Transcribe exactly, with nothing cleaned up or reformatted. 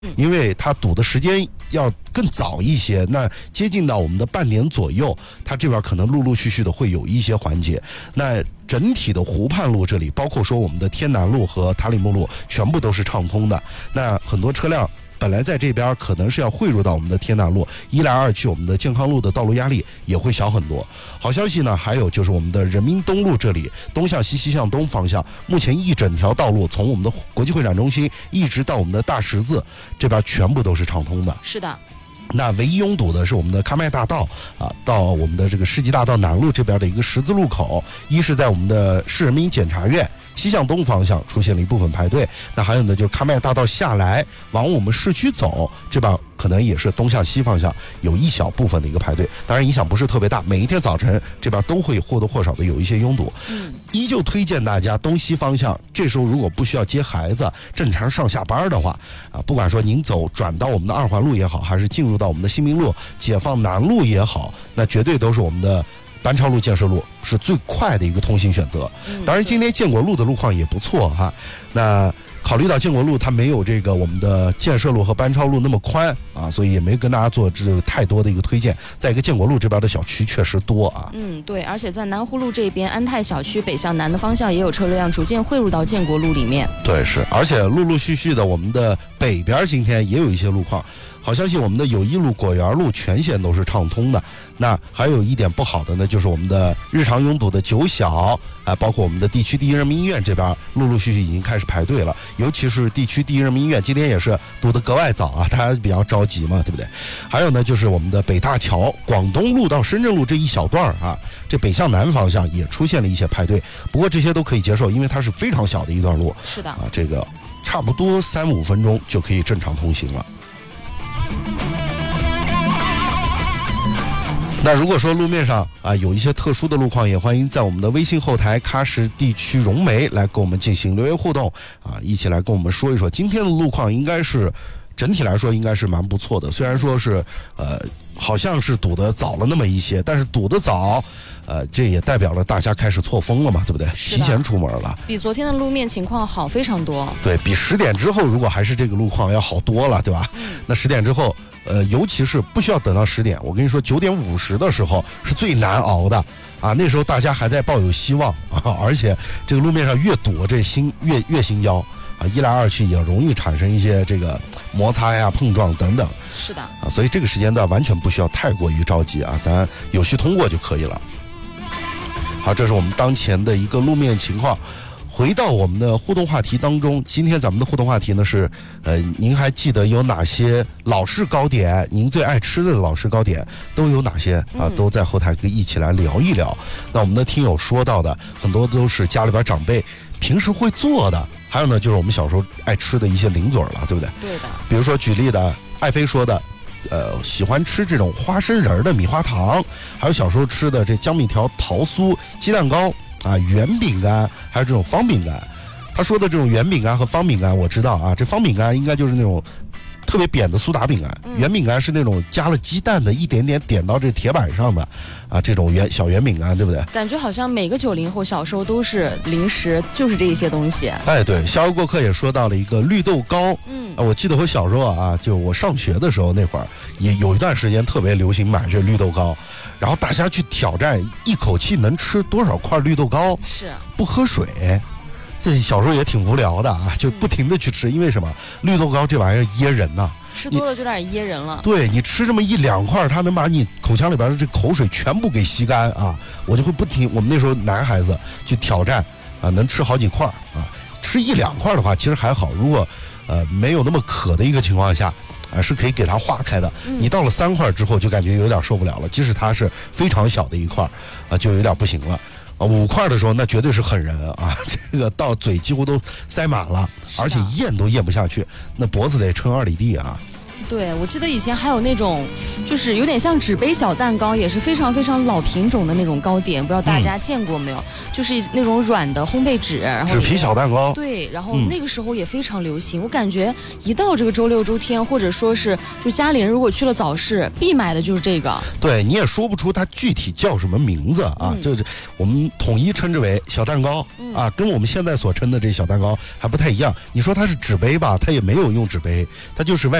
因为它堵的时间要更早一些，那接近到我们的半点左右，它这边可能陆陆续续的会有一些缓解。那整体的湖畔路这里，包括说我们的天南路和塔里木路，全部都是畅通的。那很多车辆本来在这边可能是要汇入到我们的天南路，一来二去我们的健康路的道路压力也会小很多。好消息呢，还有就是我们的人民东路这里东向西西向东方向，目前一整条道路从我们的国际会展中心一直到我们的大十字这边全部都是畅通的。 是的。 那唯一拥堵的是我们的喀麦大道啊，到我们的这个世纪大道南路这边的一个十字路口，一是在我们的市人民检察院西向东方向出现了一部分排队，那还有呢就是喀麦大道下来往我们市区走，这边可能也是东向西方向有一小部分的一个排队，当然影响不是特别大，每一天早晨这边都会或多或少的有一些拥堵。嗯，依旧推荐大家东西方向，这时候如果不需要接孩子，正常上下班的话啊，不管说您走转到我们的二环路也好，还是进入到我们的新民路、解放南路也好，那绝对都是我们的班超路、建设路是最快的一个通行选择。当然，今天建国路的路况也不错哈。那考虑到建国路它没有这个我们的建设路和班超路那么宽啊，所以也没跟大家做这太多的一个推荐。再一个，建国路这边的小区确实多啊。 嗯，对，而且在南湖路这边，安泰小区北向南的方向也有车辆逐渐汇入到建国路里面。 对，是，而且陆陆续续的，我们的北边今天也有一些路况。好消息，我们的友谊路、果园路全线都是畅通的。那还有一点不好的呢，就是我们的日常拥堵的九小啊，包括我们的地区第一人民医院这边，陆陆续续已经开始排队了。尤其是地区第一人民医院，今天也是堵得格外早啊，大家比较着急嘛，对不对？还有呢，就是我们的北大桥、广东路到深圳路这一小段啊，这北向南方向也出现了一些排队。不过这些都可以接受，因为它是非常小的一段路。 是的啊， 这个差不多三五分钟就可以正常通行了。那如果说路面上啊有一些特殊的路况，也欢迎在我们的微信后台喀什地区融媒来跟我们进行留言互动啊，一起来跟我们说一说今天的路况应该是整体来说应该是蛮不错的，虽然说是呃好像是堵得早了那么一些，但是堵得早呃这也代表了大家开始错峰了嘛，对不对？提前出门了， 比昨天的路面情况好非常多。 对，比十点之后如果还是这个路况要好多了，对吧？嗯、那十点之后呃，尤其是不需要等到十点，我跟你说，九点五十的时候是最难熬的啊！那时候大家还在抱有希望啊，而且这个路面上越堵，这心越越心焦啊，一来二去也容易产生一些这个摩擦呀、碰撞等等。 是的啊，所以这个时间段完全不需要太过于着急啊，咱有序通过就可以了。好，这是我们当前的一个路面情况。回到我们的互动话题当中，今天咱们的互动话题呢是，呃，您还记得有哪些老式糕点？您最爱吃的老式糕点都有哪些啊？都在后台可以一起来聊一聊。那我们的听友说到的很多都是家里边长辈平时会做的，还有呢就是我们小时候爱吃的一些零嘴了，对不对？ 对的。 比如说举例的，爱妃说的。呃，喜欢吃这种花生仁的米花糖，还有小时候吃的这江米条、桃酥、鸡蛋糕啊、圆饼干，还有这种方饼干。他说的这种圆饼干和方饼干，我知道啊，这方饼干应该就是那种特别扁的苏打饼干，嗯、圆饼干是那种加了鸡蛋的，一点点点到这铁板上的啊，这种圆小圆饼干，对不对？ 感觉好像每个九零后小时候都是零食，就是这些东西。 哎，对，逍遥过客也说到了一个绿豆糕。嗯，啊，我记得我小时候啊，就我上学的时候那会儿，也有一段时间特别流行买这绿豆糕，然后大家去挑战一口气能吃多少块绿豆糕， 是不喝水。这小时候也挺无聊的啊，就不停的去吃，因为什么？绿豆糕这玩意儿噎人呐、啊， 吃多了就有点噎人了。 对，你吃这么一两块，它能把你口腔里边的这口水全部给吸干啊！我就会不停，我们那时候男孩子去挑战啊，能吃好几块啊。吃一两块的话，其实还好。如果呃没有那么渴的一个情况下，啊是可以给它化开的。嗯、你到了三块之后，就感觉有点受不了了。即使它是非常小的一块，啊，就有点不行了。啊，五块的时候那绝对是狠人啊！这个到嘴几乎都塞满了，而且咽都咽不下去，那脖子得撑二里地啊！ 对，我记得以前还有那种，就是有点像纸杯小蛋糕，也是非常非常老品种的那种糕点，不知道大家见过没有？嗯、就是那种软的烘焙纸，然后纸皮小蛋糕。 对，然后那个时候也非常流行。嗯、我感觉一到这个周六周天，或者说是就家里人如果去了早市，必买的就是这个。 对，你也说不出它具体叫什么名字啊，嗯、就是我们统一称之为小蛋糕、嗯、啊，跟我们现在所称的这小蛋糕还不太一样。你说它是纸杯吧，它也没有用纸杯，它就是外